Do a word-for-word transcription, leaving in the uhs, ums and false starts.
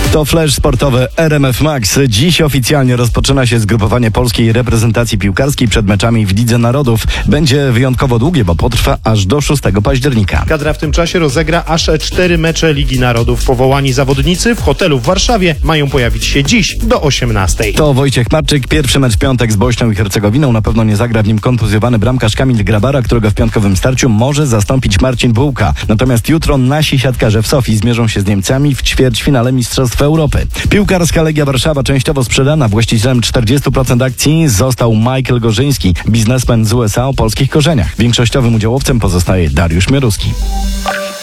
To flash sportowy R M F Max. Dziś oficjalnie rozpoczyna się zgrupowanie polskiej reprezentacji piłkarskiej przed meczami w Lidze Narodów. Będzie wyjątkowo długie, bo potrwa aż do szóstego października. Kadra w tym czasie rozegra aż cztery mecze Ligi Narodów. Powołani zawodnicy w hotelu w Warszawie mają pojawić się dziś do osiemnastej. To Wojciech Marczyk. Pierwszy mecz w piątek z Bośnią i Hercegowiną. Na pewno nie zagra w nim kontuzjowany bramkarz Kamil Grabara, którego w piątkowym starciu może zastąpić Marcin Bułka. Natomiast jutro nasi siatkarze w Sofii zmierzą się z Niemcami w ćwierćfinale Mistrzostw Europy. Piłkarska Legia Warszawa częściowo sprzedana. Właścicielem czterdzieści procent akcji został Michael Gorzyński, biznesmen z U S A o polskich korzeniach. Większościowym udziałowcem pozostaje Dariusz Mieruski.